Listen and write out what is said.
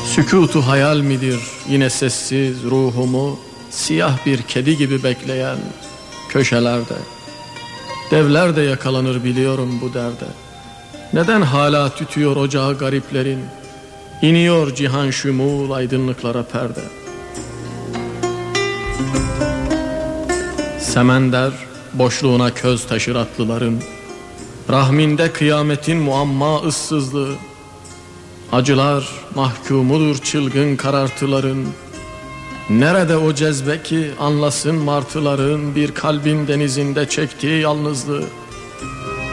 Sükutu hayal midir yine sessiz ruhumu siyah bir kedi gibi bekleyen köşelerde? Devler de yakalanır biliyorum bu derde. Neden hala tütüyor ocağı gariplerin? İniyor cihan şumul aydınlıklara perde. Semender boşluğuna köz taşır atlıların. Rahminde kıyametin muamma ıssızlığı. Acılar mahkumudur çılgın karartıların. Nerede o cezbe ki anlasın martıların bir kalbin denizinde çektiği yalnızlığı?